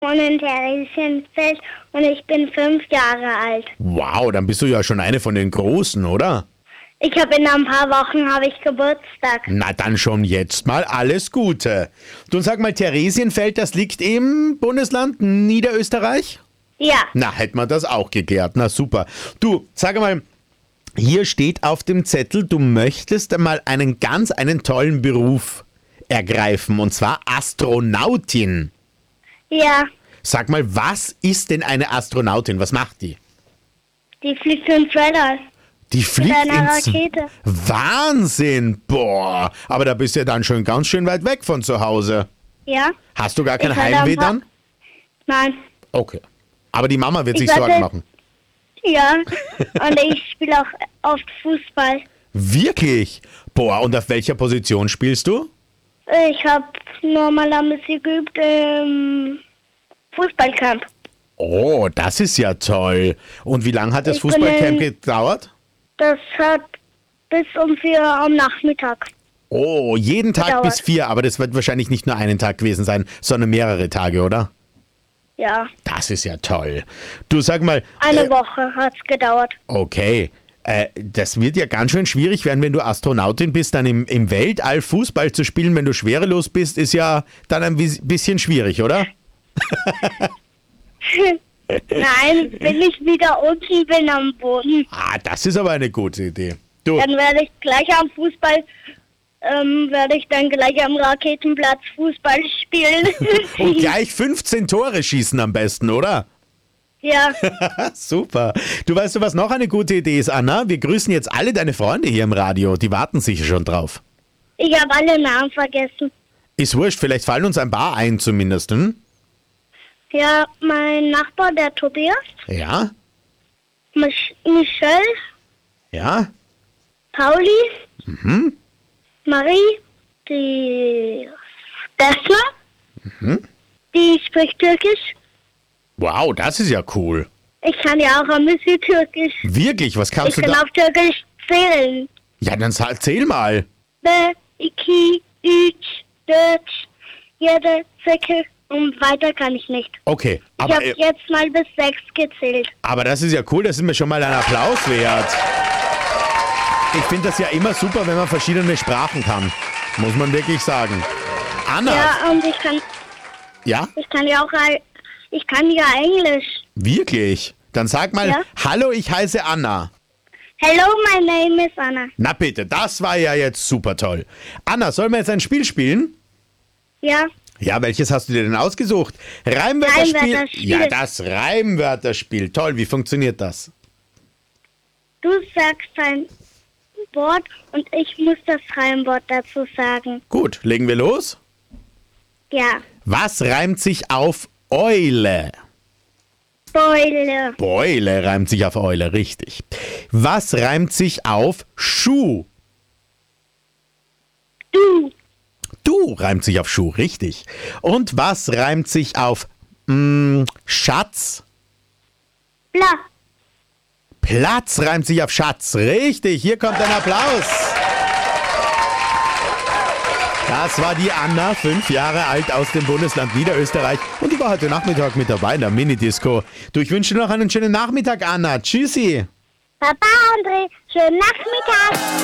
wohne in Theresienfeld und ich bin 5 Jahre alt. Wow, dann bist du ja schon eine von den Großen, oder? Ich habe in ein paar Wochen Geburtstag. Na dann schon jetzt mal alles Gute. Du sag mal, Theresienfeld, das liegt im Bundesland Niederösterreich? Ja, Na, hätten wir das auch geklärt. Na super. Du, sag mal, hier steht auf dem Zettel, du möchtest einmal einen tollen Beruf ergreifen, und zwar Astronautin. ja. Sag mal, was ist denn eine Astronautin? Was macht die? Die fliegt ins Weltall. Die fliegt Mit einer ins Rakete. Wahnsinn! Boah, aber da bist du ja dann schon ganz schön weit weg von zu Hause. Ja? Hast du gar kein Ich werde Heimweh ein paar- dann? Nein. Okay. Aber die Mama wird Ich sich werde- Sorgen machen. Ja. Und ich spiele auch oft Fußball. Wirklich? Boah, und auf welcher Position spielst du? Ich habe normal ein bisschen geübt im Fußballcamp. Oh, das ist ja toll. Und wie lange hat das Ich bin Fußballcamp in- gedauert? Das hat bis um 4 am Nachmittag. Oh, jeden Tag Gedauert. bis 4, aber das wird wahrscheinlich nicht nur einen Tag gewesen sein, sondern mehrere Tage, oder? Ja. Das ist ja toll. Du sag mal, Eine Woche hat's gedauert. okay, das wird ja ganz schön schwierig werden, wenn du Astronautin bist, dann im Weltall Fußball zu spielen, wenn du schwerelos bist, ist ja dann ein bisschen schwierig, oder? Nein, wenn ich wieder unten bin am Boden, Ah, das ist aber eine gute Idee. Du, dann werde ich gleich am Fußball, werde ich dann gleich am Raketenplatz Fußball spielen. und gleich 15 Tore schießen am besten, oder? Ja, Super. Du weißt du, was noch eine gute Idee ist, Anna? Wir grüßen jetzt alle deine Freunde hier im Radio. Die warten sicher schon drauf. ich habe alle Namen vergessen. Ist wurscht, vielleicht fallen uns ein paar ein zumindest, hm? Ja, mein Nachbar, der Tobias, Ja? Michelle, Ja? Pauli, Marie, die Stefna, die spricht Türkisch. Wow, das ist ja cool. Ich kann ja auch ein bisschen Türkisch. Wirklich, was Ich kannst du kann da? auf Türkisch zählen. Ja, dann erzähl mal. Be, iki, üç, dört, jede, Zecke und weiter kann ich nicht. Okay, Ich aber, habe jetzt mal bis 6 gezählt. aber das ist ja cool, das ist mir schon mal ein Applaus wert. Ich finde das ja immer super, wenn man verschiedene Sprachen kann. Muss man wirklich sagen. Anna, Ja, und ich kann ja? ja auch, ich kann ja Englisch. Wirklich? Dann sag mal, Ja? hallo, ich heiße Anna. Hello, my name is Anna. Na bitte, das war ja jetzt super toll. Anna, sollen wir jetzt ein Spiel spielen? Ja, Ja, welches hast du dir denn ausgesucht? Reimwörterspiel? Reimwörterspiel. Ja, das Reimwörterspiel. Toll, wie funktioniert das? du sagst ein Wort und ich muss das Reimwort dazu sagen. Gut, legen wir los. Ja, Was reimt sich auf Eule? Beule, Beule reimt sich auf Eule, richtig. Was reimt sich auf Schuh? du, Du reimt sich auf Schuh, richtig. Und was reimt sich auf Schatz? bla, Platz reimt sich auf Schatz, richtig. Hier kommt ein Applaus. Das war die Anna, 5 Jahre alt aus dem Bundesland Niederösterreich. Und die war heute Nachmittag mit dabei in der Minidisco. Du, ich wünsche dir noch einen schönen Nachmittag, Anna. Tschüssi. Papa André, schönen Nachmittag.